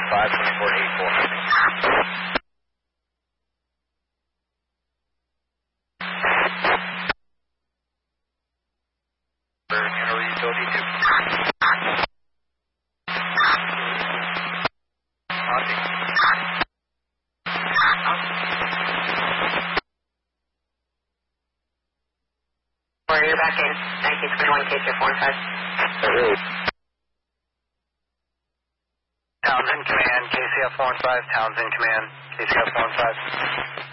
5, 2484. Utility 2. You're back in 1921 KCF 415. Townsend Command, KCF 415, Townsend Command, KCF 415.